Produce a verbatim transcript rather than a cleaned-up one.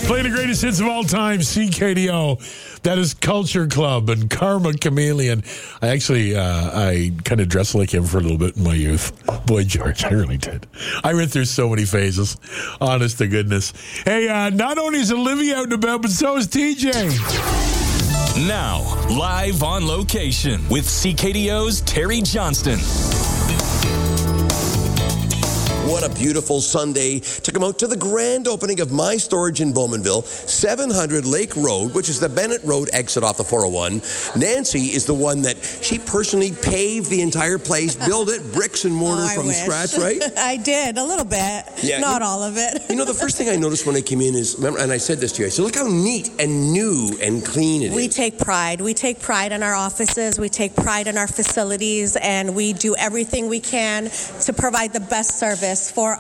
Play the greatest hits of all time, C K D O. That is Culture Club and Karma Chameleon. I actually, uh, I kind of dressed like him for a little bit in my youth. Boy, George, I really did. I went through so many phases. Honest to goodness. Hey, uh, not only is Olivia out and about, but so is T J. Now, live on location with C K D O's Terry Johnston. What a beautiful Sunday to come out to the grand opening of My Storage in Bowmanville, seven hundred Lake Road, which is the Bennett Road exit off the four oh one. Nancy is the one that she personally paved the entire place, built it, bricks and mortar oh, from wish. scratch, right? I did, a little bit. Yeah, Not you, all of it. You know, the first thing I noticed when I came in is, remember, and I said this to you, I said, look how neat and new and clean it we is. We take pride. We take pride in our offices. We take pride in our facilities, and we do everything we can to provide the best service for